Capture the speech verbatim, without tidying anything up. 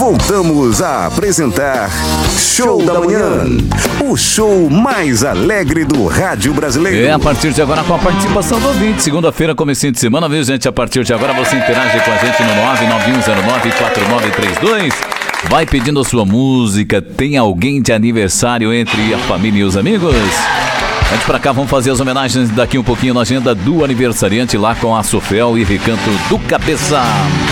voltamos a apresentar Show da Manhã, o show mais alegre do rádio brasileiro. É, a partir de agora com a participação do ouvinte. Segunda-feira, comecinho de semana, viu, gente? A partir de agora você interage com a gente no nove nove um zero nove quatro nove três dois. Vai pedindo a sua música. Tem alguém de aniversário entre a família e os amigos? Vamos pra cá, vamos fazer as homenagens daqui um pouquinho na agenda do aniversariante lá com a Sofel e Recanto do Cabeça.